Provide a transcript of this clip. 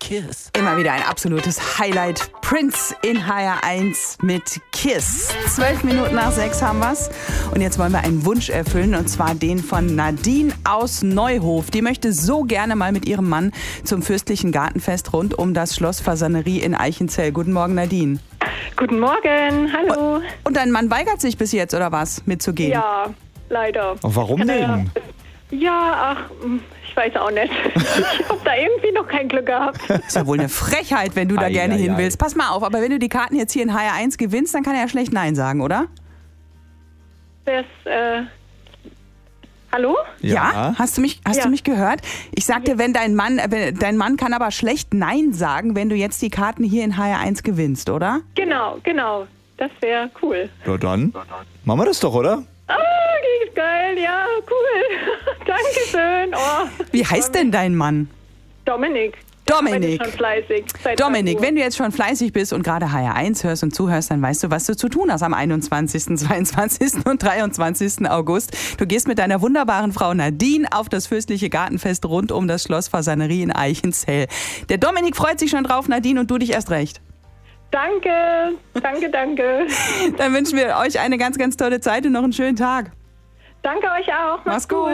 Kiss. Immer wieder ein absolutes Highlight. Prince in HR1 mit Kiss. 12 Minuten nach 6 haben wir's. Und jetzt wollen wir einen Wunsch erfüllen, und zwar den von Nadine aus Neuhof. Die möchte so gerne mal mit ihrem Mann zum fürstlichen Gartenfest rund um das Schloss Fasanerie in Eichenzell. Guten Morgen, Nadine. Guten Morgen, hallo. Und dein Mann weigert sich bis jetzt, oder was, mitzugehen? Ja, leider. Und warum denn? Ja, ich weiß auch nicht. Ich habe da irgendwie noch kein Glück gehabt. Ist ja wohl eine Frechheit, wenn du da gerne hin willst. Pass mal auf, aber wenn du die Karten jetzt hier in HR1 gewinnst, dann kann er ja schlecht Nein sagen, oder? Hallo? Ja? Hast du mich gehört? Ich sagte, dein Mann kann aber schlecht Nein sagen, wenn du jetzt die Karten hier in HR1 gewinnst, oder? Genau. Das wäre cool. Ja, dann machen wir das doch, oder? Geil, ja, cool. Dankeschön. Oh, Wie heißt denn dein Mann? Dominik. Dominik. Schon fleißig. Dominik, wenn du jetzt schon fleißig bist und gerade HR1 hörst und zuhörst, dann weißt du, was du zu tun hast am 21., 22. und 23. August. Du gehst mit deiner wunderbaren Frau Nadine auf das fürstliche Gartenfest rund um das Schloss Fasanerie in Eichenzell. Der Dominik freut sich schon drauf, Nadine, und du dich erst recht. Danke. Dann wünschen wir euch eine ganz, ganz tolle Zeit und noch einen schönen Tag. Danke euch auch. Mach's gut.